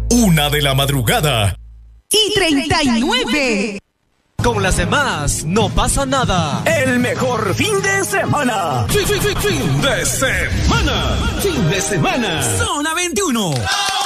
1 de la madrugada. Y 39. Con las demás no pasa nada. El mejor fin de semana. Fin de semana. Fin de semana. Zona 21.